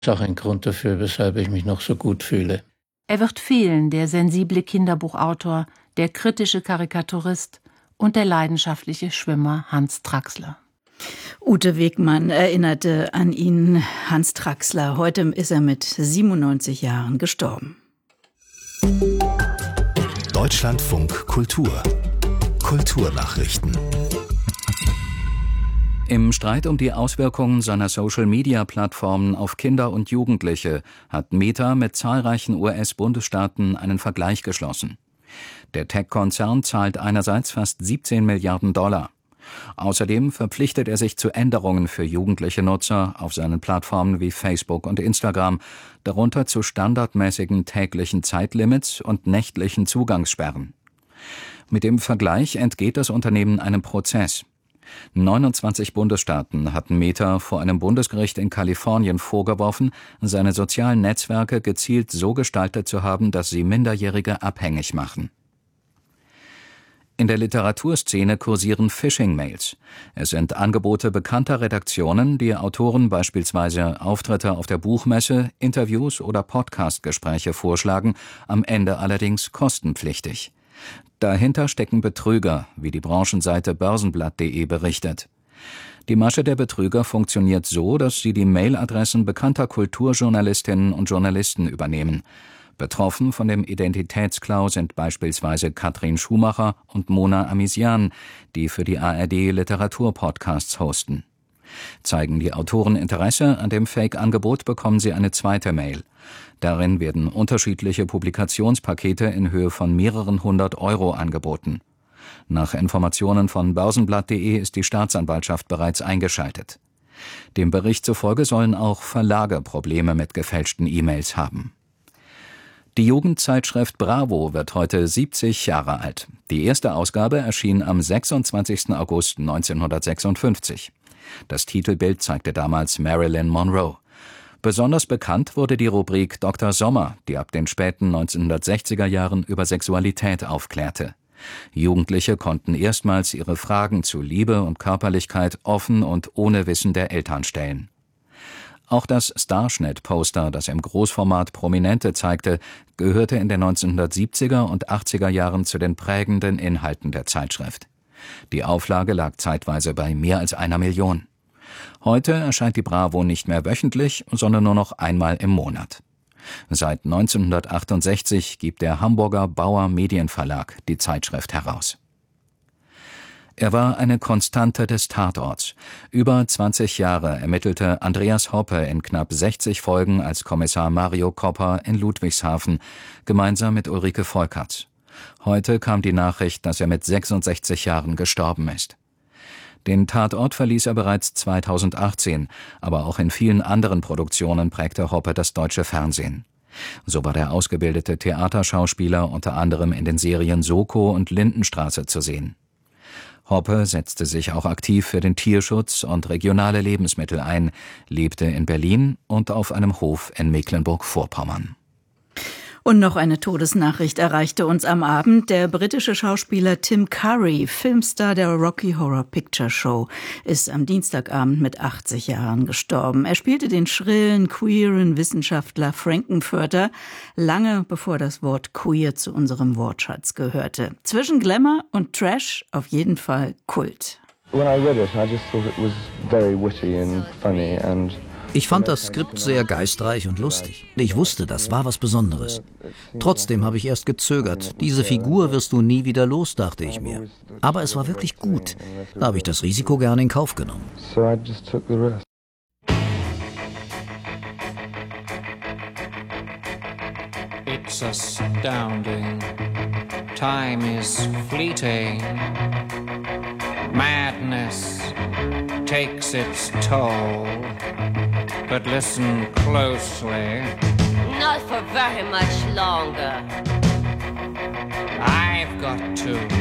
Das ist auch ein Grund dafür, weshalb ich mich noch so gut fühle. Er wird fehlen, der sensible Kinderbuchautor, der kritische Karikaturist und der leidenschaftliche Schwimmer Hans Traxler. Ute Wegmann erinnerte an ihn, Hans Traxler. Heute ist er mit 97 Jahren gestorben. Deutschlandfunk Kultur. Kulturnachrichten. Im Streit um die Auswirkungen seiner Social-Media-Plattformen auf Kinder und Jugendliche hat Meta mit zahlreichen US-Bundesstaaten einen Vergleich geschlossen. Der Tech-Konzern zahlt einerseits fast 17 Milliarden $. Außerdem verpflichtet er sich zu Änderungen für jugendliche Nutzer auf seinen Plattformen wie Facebook und Instagram, darunter zu standardmäßigen täglichen Zeitlimits und nächtlichen Zugangssperren. Mit dem Vergleich entgeht das Unternehmen einem Prozess. 29 Bundesstaaten hatten Meta vor einem Bundesgericht in Kalifornien vorgeworfen, seine sozialen Netzwerke gezielt so gestaltet zu haben, dass sie Minderjährige abhängig machen. In der Literaturszene kursieren Phishing-Mails. Es sind Angebote bekannter Redaktionen, die Autoren beispielsweise Auftritte auf der Buchmesse, Interviews oder Podcast-Gespräche vorschlagen, am Ende allerdings kostenpflichtig. Dahinter stecken Betrüger, wie die Branchenseite börsenblatt.de berichtet. Die Masche der Betrüger funktioniert so, dass sie die Mailadressen bekannter Kulturjournalistinnen und Journalisten übernehmen. Betroffen von dem Identitätsklau sind beispielsweise Katrin Schumacher und Mona Amisian, die für die ARD Literaturpodcasts hosten. Zeigen die Autoren Interesse an dem Fake-Angebot, bekommen sie eine zweite Mail. Darin werden unterschiedliche Publikationspakete in Höhe von mehreren hundert Euro angeboten. Nach Informationen von börsenblatt.de ist die Staatsanwaltschaft bereits eingeschaltet. Dem Bericht zufolge sollen auch Verlage Probleme mit gefälschten E-Mails haben. Die Jugendzeitschrift Bravo wird heute 70 Jahre alt. Die erste Ausgabe erschien am 26. August 1956. Das Titelbild zeigte damals Marilyn Monroe. Besonders bekannt wurde die Rubrik Dr. Sommer, die ab den späten 1960er Jahren über Sexualität aufklärte. Jugendliche konnten erstmals ihre Fragen zu Liebe und Körperlichkeit offen und ohne Wissen der Eltern stellen. Auch das Starschnitt-Poster, das im Großformat Prominente zeigte, gehörte in den 1970er und 80er Jahren zu den prägenden Inhalten der Zeitschrift. Die Auflage lag zeitweise bei mehr als 1 Million. Heute erscheint die Bravo nicht mehr wöchentlich, sondern nur noch einmal im Monat. Seit 1968 gibt der Hamburger Bauer Medienverlag die Zeitschrift heraus. Er war eine Konstante des Tatorts. Über 20 Jahre ermittelte Andreas Hoppe in knapp 60 Folgen als Kommissar Mario Kopper in Ludwigshafen, gemeinsam mit Ulrike Volkerts. Heute kam die Nachricht, dass er mit 66 Jahren gestorben ist. Den Tatort verließ er bereits 2018, aber auch in vielen anderen Produktionen prägte Hoppe das deutsche Fernsehen. So war der ausgebildete Theaterschauspieler unter anderem in den Serien Soko und Lindenstraße zu sehen. Hoppe setzte sich auch aktiv für den Tierschutz und regionale Lebensmittel ein, lebte in Berlin und auf einem Hof in Mecklenburg-Vorpommern. Und noch eine Todesnachricht erreichte uns am Abend. Der britische Schauspieler Tim Curry, Filmstar der Rocky Horror Picture Show, ist am Dienstagabend mit 80 Jahren gestorben. Er spielte den schrillen, queeren Wissenschaftler Frankenfurter, lange bevor das Wort queer zu unserem Wortschatz gehörte. Zwischen Glamour und Trash auf jeden Fall Kult. When I read it, I just thought it was very witty and funny and ich fand das Skript sehr geistreich und lustig. Ich wusste, das war was Besonderes. Trotzdem habe ich erst gezögert. Diese Figur wirst du nie wieder los, dachte ich mir. Aber es war wirklich gut. Da habe ich das Risiko gerne in Kauf genommen. So I just took the risk. It's astounding. Time is fleeting. Madness takes its toll. But listen closely. Not for very much longer. I've got to